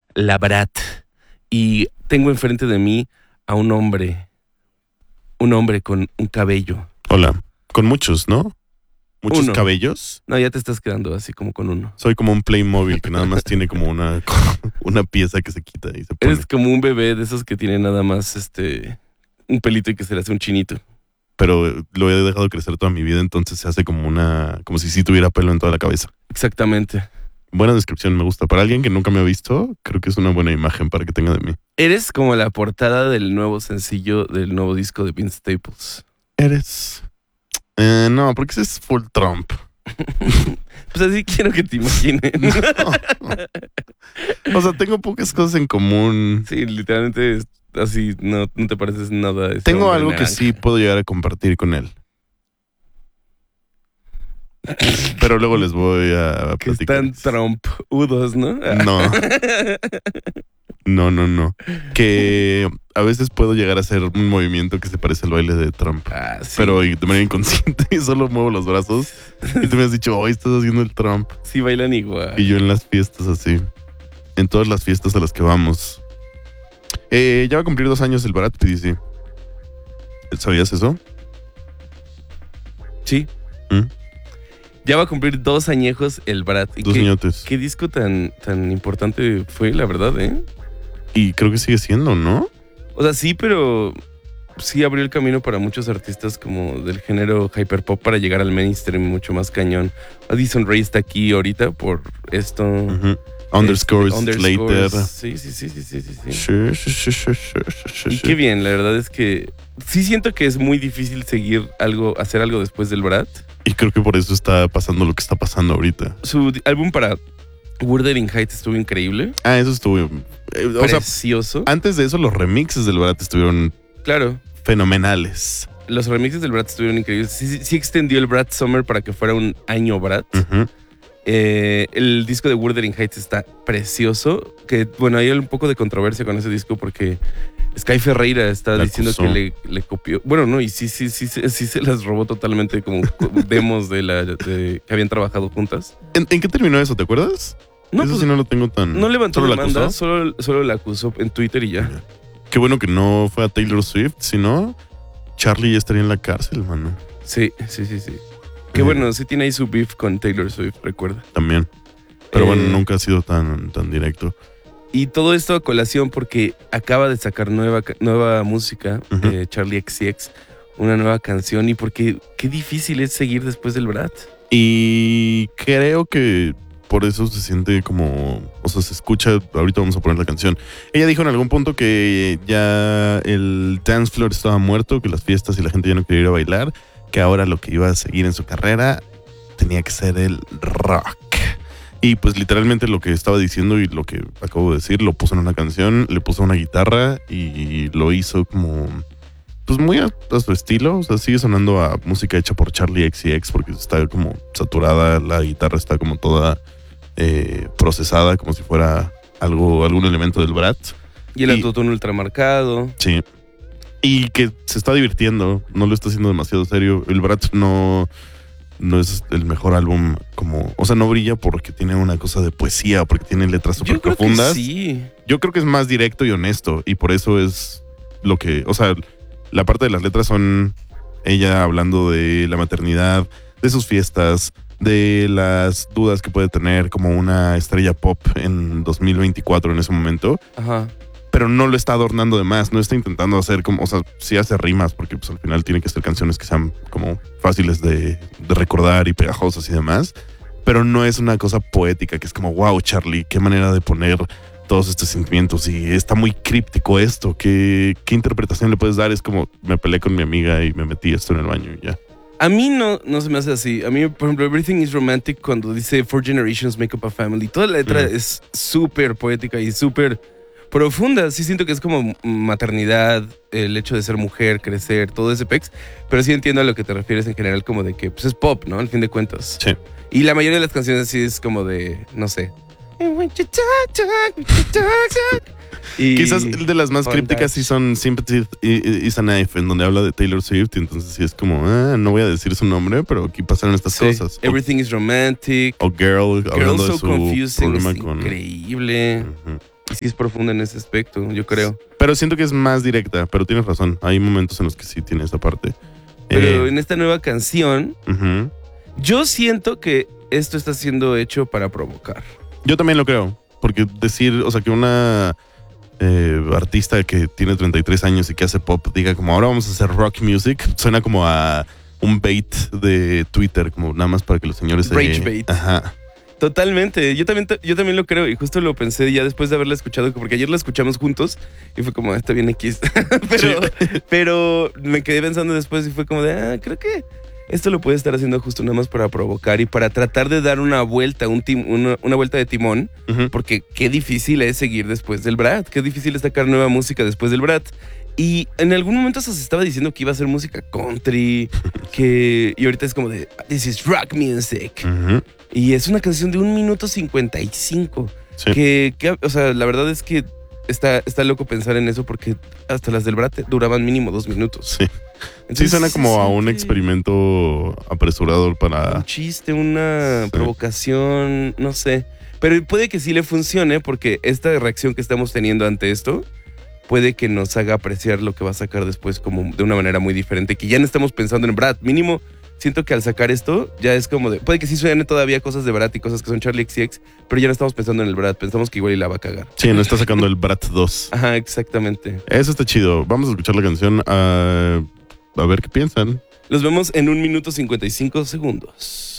La Brat. Y tengo enfrente de mí a un hombre con un cabello. Hola. Con muchos, ¿no? Muchos Uno. cabellos. No, ya te estás quedando así como con uno. Soy como un Playmobil que nada más tiene como una pieza que se quita y se pone. Eres como un bebé de esos que tiene nada más un pelito y que se le hace un chinito. Pero lo he dejado crecer toda mi vida, entonces se hace como si sí tuviera pelo en toda la cabeza. Exactamente. Buena descripción, me gusta. Para alguien que nunca me ha visto, creo que es una buena imagen para que tenga de mí. Eres como la portada del nuevo sencillo del nuevo disco de Vince Staples. Eres. No, porque ese es full Trump. Pues así quiero que te imaginen. O sea, tengo pocas cosas en común. Sí, literalmente así no te pareces nada a ese Tengo hombre algo que naranja. sí puedo llegar a compartir con él. Pero luego les voy a Que platicar. están Trump-udos, ¿no? No. Que a veces puedo llegar a hacer un movimiento que se parece al baile de Trump. Sí. Pero de manera inconsciente y solo muevo los brazos. Y tú me has dicho, hoy estás haciendo el Trump. Sí bailan igual. Y yo en las fiestas así. En todas las fiestas a las que vamos. Ya va a cumplir 2 años el Brat PDC. ¿Sabías eso? Sí. ¿Mm? Ya va a cumplir 2 añejos el Brat. ¿Y 2 añotes. qué disco tan importante fue, la verdad, eh? Y creo que sigue siendo, ¿no? O sea, sí, pero sí abrió el camino para muchos artistas como del género hyperpop para llegar al mainstream mucho más cañón. Addison Rae está aquí ahorita por esto. Uh-huh. Underscores, Slater. Sí. Y Sí. qué bien, la verdad es que sí siento que es muy difícil hacer algo después del Brat. Y creo que por eso está pasando lo que está pasando ahorita. Su álbum para Wuthering Heights estuvo increíble. Eso estuvo. O sea, Precioso. antes de eso, los remixes del Brat estuvieron Claro. fenomenales. Los remixes del Brat estuvieron increíbles. Sí extendió el Brat Summer para que fuera un año Brat. Uh-huh. El disco de Wuthering Heights está precioso. Que bueno, hay un poco de controversia con ese disco porque Sky Ferreira está La diciendo acusó. que le copió. Bueno, no, y sí se las robó totalmente como demos de que habían trabajado juntas. ¿En qué terminó eso? ¿Te acuerdas? No, Eso pues, sí no lo tengo tan. no levantó ¿Solo la demanda, acusó? solo la acusó en Twitter y ya. Qué bueno que no fue a Taylor Swift, sino Charlie ya estaría en la cárcel, mano. Sí. Qué bueno, sí tiene ahí su beef con Taylor Swift, recuerda. También. Pero bueno, Eh, nunca ha sido tan directo. Y todo esto a colación porque acaba de sacar nueva música, Ujú. Charlie XCX, una nueva canción y porque qué difícil es seguir después del Brat. Y creo que por eso se siente como, o sea, se escucha, ahorita vamos a poner la canción. Ella dijo en algún punto que ya el dance floor estaba muerto, que las fiestas y la gente ya no quería ir a bailar, que ahora lo que iba a seguir en su carrera tenía que ser el rock. Y pues literalmente lo que estaba diciendo y lo que acabo de decir, lo puso en una canción, le puso una guitarra y lo hizo como, pues muy a su estilo. O sea, sigue sonando a música hecha por Charlie XCX porque está como saturada, la guitarra está como toda procesada, como si fuera algún elemento del Brat. Y el autotune ultramarcado. Sí. Y que se está divirtiendo, no lo está haciendo demasiado serio. El Brat no es el mejor álbum como, o sea, no brilla porque tiene una cosa de poesía, porque tiene letras súper Yo creo profundas. que sí. Yo creo que es más directo y honesto y por eso es lo que, o sea, la parte de las letras son ella hablando de la maternidad, de sus fiestas, de las dudas que puede tener como una estrella pop en 2024 en ese momento. Ajá. Pero no lo está adornando de más, no está intentando hacer como, o sea, sí hace rimas, porque pues al final tiene que ser canciones que sean como fáciles de recordar y pegajosas y demás, pero no es una cosa poética que es como, wow, Charlie, qué manera de poner todos estos sentimientos y está muy críptico esto, ¿qué interpretación le puedes dar? Es como, me peleé con mi amiga y me metí esto en el baño y ya. A mí no se me hace así. A mí, por ejemplo, Everything is Romantic, cuando dice Four Generations Make Up a Family, toda la letra es súper poética y súper profunda. Sí siento que es como maternidad, el hecho de ser mujer, crecer, todo ese pex. Pero sí entiendo a lo que te refieres en general, como de que pues es pop, ¿no? Al fin de cuentas. Sí. Y la mayoría de las canciones sí es como de, no sé. Y Quizás de las más Fun crípticas sí Touch. son Sympathy is a Knife, en donde habla de Taylor Swift, y entonces sí es como, no voy a decir su nombre, pero aquí pasaron estas Sí. cosas. Everything is Romantic. O Girl, hablando Girls de So su Confusing problema es con... increíble. Ujú. Y sí es profunda en ese aspecto, yo creo. Pero siento que es más directa, pero tienes razón. Hay momentos en los que sí tiene esa parte. Pero en esta nueva canción, Uh-huh. yo siento que esto está siendo hecho para provocar. Yo también lo creo. Porque decir, o sea, que una artista que tiene 33 años y que hace pop diga como ahora vamos a hacer rock music, suena como a un bait de Twitter, como nada más para que los señores Rage bait. Ajá. Totalmente, yo también lo creo y justo lo pensé ya después de haberla escuchado, porque ayer la escuchamos juntos y fue como, está bien X. pero me quedé pensando después y fue como de, creo que esto lo puede estar haciendo justo nada más para provocar y para tratar de dar una vuelta, una vuelta de timón, Uh-huh. porque qué difícil es seguir después del Brad, qué difícil es sacar nueva música después del Brad. Y en algún momento se estaba diciendo que iba a hacer música country, y ahorita es como de, this is rock music. Uh-huh. Y es una canción de 1 minuto 55. Sí. Que, o sea, la verdad es que está loco pensar en eso porque hasta las del Brat duraban mínimo 2 minutos. Sí. Sí, Entonces, suena como a un siente experimento apresurado para... un chiste, una Sí. provocación, no sé. Pero puede que sí le funcione porque esta reacción que estamos teniendo ante esto puede que nos haga apreciar lo que va a sacar después como de una manera muy diferente, que ya no estamos pensando en Brat. Mínimo, siento que al sacar esto ya es como de... Puede que sí suene todavía cosas de Brat y cosas que son Charlie XCX, pero ya no estamos pensando en el Brat. Pensamos que igual y la va a cagar. Sí, no está sacando el Brat 2. Ajá, exactamente. Eso está chido. Vamos a escuchar la canción a ver qué piensan. Los vemos en 1 minuto 55 segundos.